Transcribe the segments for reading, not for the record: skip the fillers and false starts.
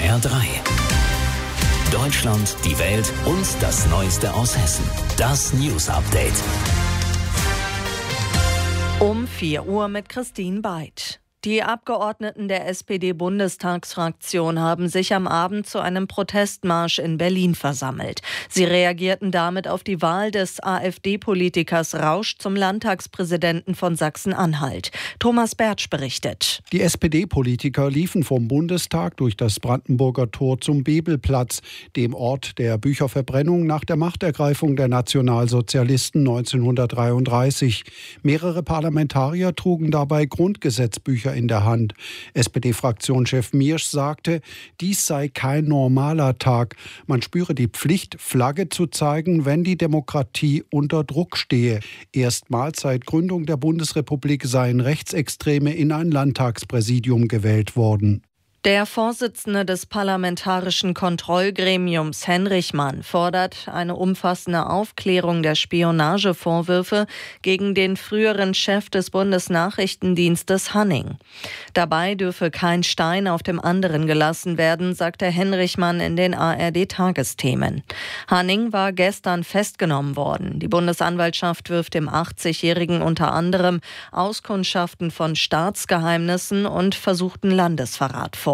HR3. Deutschland, die Welt und das Neueste aus Hessen. Das News Update. Um 4 Uhr mit Christine Beid. Die Abgeordneten der SPD-Bundestagsfraktion haben sich am Abend zu einem Protestmarsch in Berlin versammelt. Sie reagierten damit auf die Wahl des AfD-Politikers Rausch zum Landtagspräsidenten von Sachsen-Anhalt. Thomas Bertsch berichtet. Die SPD-Politiker liefen vom Bundestag durch das Brandenburger Tor zum Bebelplatz, dem Ort der Bücherverbrennung nach der Machtergreifung der Nationalsozialisten 1933. Mehrere Parlamentarier trugen dabei Grundgesetzbücher in der Hand. SPD-Fraktionschef Miersch sagte, dies sei kein normaler Tag. Man spüre die Pflicht, Flagge zu zeigen, wenn die Demokratie unter Druck stehe. Erstmals seit Gründung der Bundesrepublik seien Rechtsextreme in ein Landtagspräsidium gewählt worden. Der Vorsitzende des Parlamentarischen Kontrollgremiums, Henrichmann, fordert eine umfassende Aufklärung der Spionagevorwürfe gegen den früheren Chef des Bundesnachrichtendienstes Hanning. Dabei dürfe kein Stein auf dem anderen gelassen werden, sagte Henrichmann in den ARD-Tagesthemen. Hanning war gestern festgenommen worden. Die Bundesanwaltschaft wirft dem 80-Jährigen unter anderem Auskundschaften von Staatsgeheimnissen und versuchten Landesverrat vor.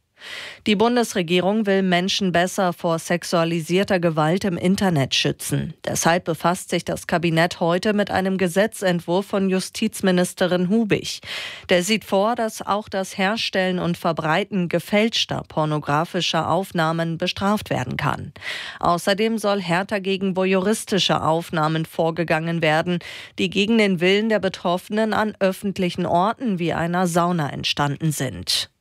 Die Bundesregierung will Menschen besser vor sexualisierter Gewalt im Internet schützen. Deshalb befasst sich das Kabinett heute mit einem Gesetzentwurf von Justizministerin Hubig. Der sieht vor, dass auch das Herstellen und Verbreiten gefälschter pornografischer Aufnahmen bestraft werden kann. Außerdem soll härter gegen voyeuristische Aufnahmen vorgegangen werden, die gegen den Willen der Betroffenen an öffentlichen Orten wie einer Sauna entstanden sind.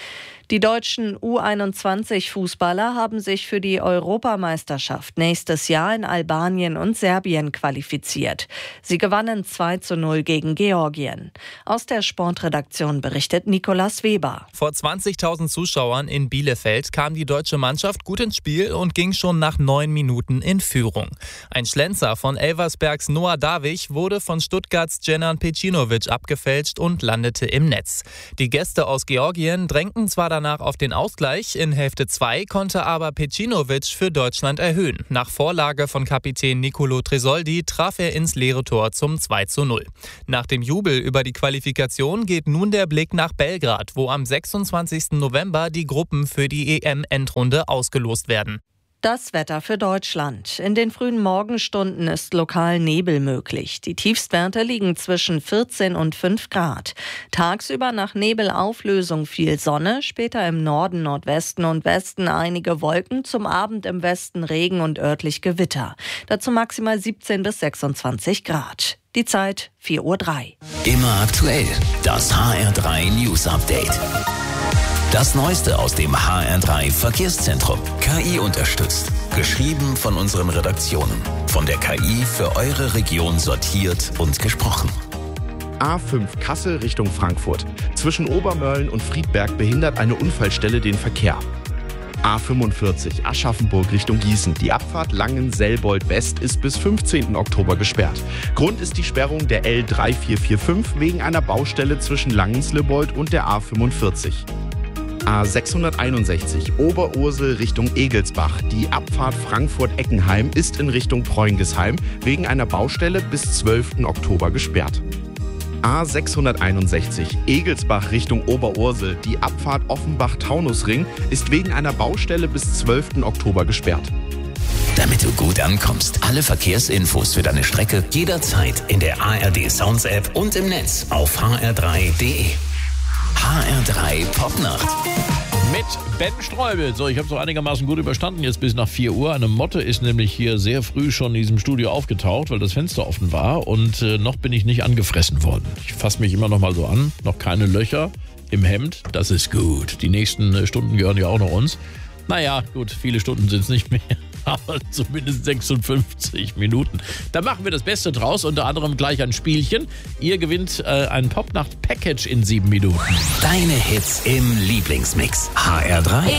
Die deutschen U21-Fußballer haben sich für die Europameisterschaft nächstes Jahr in Albanien und Serbien qualifiziert. Sie gewannen 2:0 gegen Georgien. Aus der Sportredaktion berichtet Nikolas Weber. Vor 20.000 Zuschauern in Bielefeld kam die deutsche Mannschaft gut ins Spiel und ging schon nach 9 Minuten in Führung. Ein Schlenzer von Elversbergs Noah Davich wurde von Stuttgarts Dženan Pejcinović abgefälscht und landete im Netz. Die Gäste aus Georgien drängten zwar danach auf den Ausgleich, in Hälfte 2 konnte aber Pejcinović für Deutschland erhöhen. Nach Vorlage von Kapitän Nicolo Tresoldi traf er ins leere Tor zum 2:0. Nach dem Jubel über die Qualifikation geht nun der Blick nach Belgrad, wo am 26. November die Gruppen für die EM-Endrunde ausgelost werden. Das Wetter für Deutschland. In den frühen Morgenstunden ist lokal Nebel möglich. Die Tiefstwerte liegen zwischen 14 und 5 Grad. Tagsüber nach Nebelauflösung viel Sonne, später im Norden, Nordwesten und Westen einige Wolken, zum Abend im Westen Regen und örtlich Gewitter. Dazu maximal 17 bis 26 Grad. Die Zeit 4:03 Uhr. Immer aktuell. Das HR3 News Update. Das Neueste aus dem HR3 Verkehrszentrum. KI unterstützt. Geschrieben von unseren Redaktionen. Von der KI für eure Region sortiert und gesprochen. A5 Kassel Richtung Frankfurt. Zwischen Obermörlen und Friedberg behindert eine Unfallstelle den Verkehr. A45 Aschaffenburg Richtung Gießen. Die Abfahrt Langen-Selbold West ist bis 15. Oktober gesperrt. Grund ist die Sperrung der L3445 wegen einer Baustelle zwischen Langen-Selbold und der A45. A661 Oberursel Richtung Egelsbach. Die Abfahrt Frankfurt-Eckenheim ist in Richtung Preungesheim wegen einer Baustelle bis 12. Oktober gesperrt. A661 Egelsbach Richtung Oberursel. Die Abfahrt Offenbach-Taunusring ist wegen einer Baustelle bis 12. Oktober gesperrt. Damit du gut ankommst, alle Verkehrsinfos für deine Strecke jederzeit in der ARD Sounds App und im Netz auf hr3.de. HR3 Popnacht. Mit Ben Streubel. So, ich habe so einigermaßen gut überstanden jetzt bis nach 4 Uhr. Eine Motte ist nämlich hier sehr früh schon in diesem Studio aufgetaucht, weil das Fenster offen war und noch bin ich nicht angefressen worden. Ich fasse mich immer noch mal so an. Noch keine Löcher im Hemd. Das ist gut. Die nächsten Stunden gehören ja auch noch uns. Naja, gut, viele Stunden sind es nicht mehr. Aber zumindest 56 Minuten. Da machen wir das Beste draus, unter anderem gleich ein Spielchen. Ihr gewinnt ein Popnacht-Package in 7 Minuten. Deine Hits im Lieblingsmix. HR3.